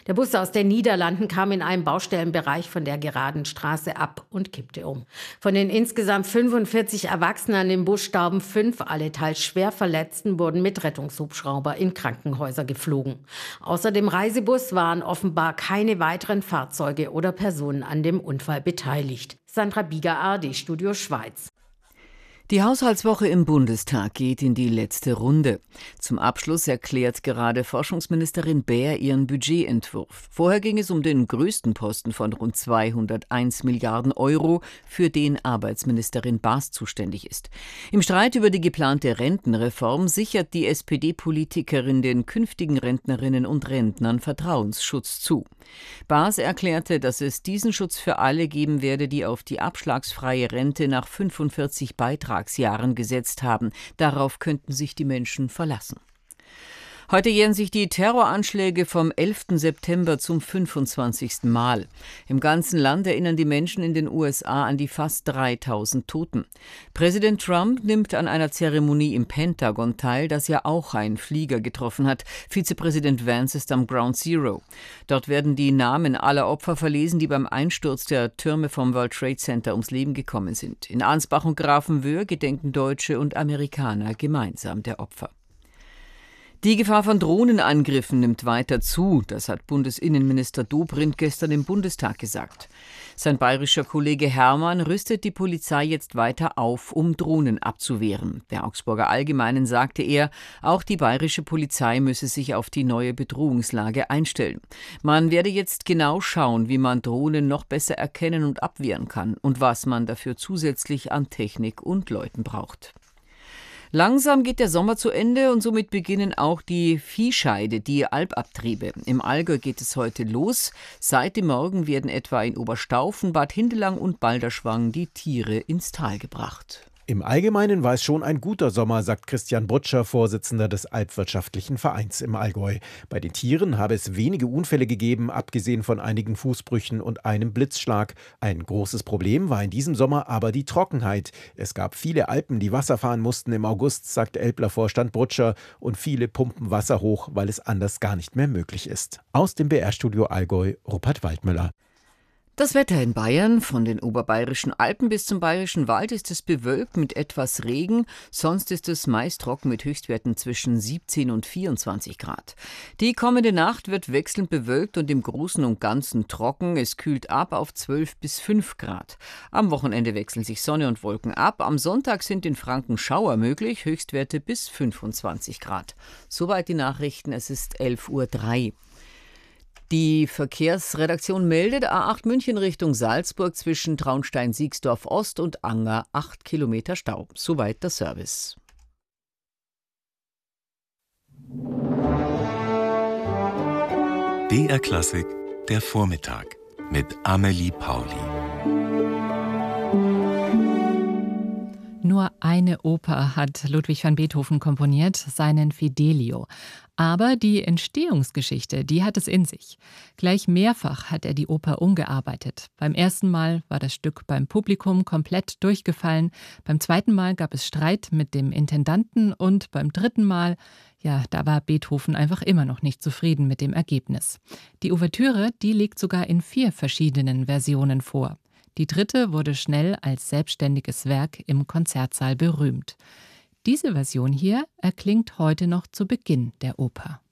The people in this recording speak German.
Der Bus aus den Niederlanden kam in einem Baustellenbereich von der geraden Straße ab und kippte um. Von den insgesamt 45 Erwachsenen an dem Bus starben 5. Alle teils schwer Verletzten wurden mit Rettungshubschrauber in Krankenhäuser geflogen. Außer dem Reisebus waren offenbar keine weiteren Fahrzeuge oder Personen an dem Unfall beteiligt. Sandra Bieger, ARD Studio Schweiz. Die Haushaltswoche im Bundestag geht in die letzte Runde. Zum Abschluss erklärt gerade Forschungsministerin Baer ihren Budgetentwurf. Vorher ging es um den größten Posten von rund 201 Milliarden Euro, für den Arbeitsministerin Baas zuständig ist. Im Streit über die geplante Rentenreform sichert die SPD-Politikerin den künftigen Rentnerinnen und Rentnern Vertrauensschutz zu. Baas erklärte, dass es diesen Schutz für alle geben werde, die auf die abschlagsfreie Rente nach 45 Beitragsjahren gesetzt haben. Darauf könnten sich die Menschen verlassen. Heute jähren sich die Terroranschläge vom 11. September zum 25. Mal. Im ganzen Land erinnern die Menschen in den USA an die fast 3000 Toten. Präsident Trump nimmt an einer Zeremonie im Pentagon teil, das ja auch einen Flieger getroffen hat. Vizepräsident Vance ist am Ground Zero. Dort werden die Namen aller Opfer verlesen, die beim Einsturz der Türme vom World Trade Center ums Leben gekommen sind. In Ansbach und Grafenwöhr gedenken Deutsche und Amerikaner gemeinsam der Opfer. Die Gefahr von Drohnenangriffen nimmt weiter zu, das hat Bundesinnenminister Dobrindt gestern im Bundestag gesagt. Sein bayerischer Kollege Hermann rüstet die Polizei jetzt weiter auf, um Drohnen abzuwehren. Der Augsburger Allgemeinen sagte er, auch die bayerische Polizei müsse sich auf die neue Bedrohungslage einstellen. Man werde jetzt genau schauen, wie man Drohnen noch besser erkennen und abwehren kann und was man dafür zusätzlich an Technik und Leuten braucht. Langsam geht der Sommer zu Ende und somit beginnen auch die Viehscheide, die Alpabtriebe. Im Allgäu geht es heute los. Seit dem Morgen werden etwa in Oberstaufen, Bad Hindelang und Balderschwang die Tiere ins Tal gebracht. Im Allgemeinen war es schon ein guter Sommer, sagt Christian Brutscher, Vorsitzender des Alpwirtschaftlichen Vereins im Allgäu. Bei den Tieren habe es wenige Unfälle gegeben, abgesehen von einigen Fußbrüchen und einem Blitzschlag. Ein großes Problem war in diesem Sommer aber die Trockenheit. Es gab viele Alpen, die Wasser fahren mussten im August, sagt Elbler-Vorstand Brutscher, und viele pumpen Wasser hoch, weil es anders gar nicht mehr möglich ist. Aus dem BR-Studio Allgäu, Rupert Waldmüller. Das Wetter in Bayern, von den oberbayerischen Alpen bis zum bayerischen Wald, ist es bewölkt mit etwas Regen. Sonst ist es meist trocken mit Höchstwerten zwischen 17 und 24 Grad. Die kommende Nacht wird wechselnd bewölkt und im Großen und Ganzen trocken. Es kühlt ab auf 12 bis 5 Grad. Am Wochenende wechseln sich Sonne und Wolken ab. Am Sonntag sind in Franken Schauer möglich, Höchstwerte bis 25 Grad. Soweit die Nachrichten, es ist 11:03 Uhr. Die Verkehrsredaktion meldet A8 München Richtung Salzburg zwischen Traunstein-Siegsdorf Ost und Anger 8 Kilometer Stau. Soweit der Service. BR Klassik, der Vormittag mit Amelie Pauli. Nur eine Oper hat Ludwig van Beethoven komponiert, seinen Fidelio. Aber die Entstehungsgeschichte, die hat es in sich. Gleich mehrfach hat er die Oper umgearbeitet. Beim ersten Mal war das Stück beim Publikum komplett durchgefallen. Beim zweiten Mal gab es Streit mit dem Intendanten und beim dritten Mal, ja, da war Beethoven einfach immer noch nicht zufrieden mit dem Ergebnis. Die Ouvertüre, die liegt sogar in 4 verschiedenen Versionen vor. Die dritte wurde schnell als selbstständiges Werk im Konzertsaal berühmt. Diese Version hier erklingt heute noch zu Beginn der Oper.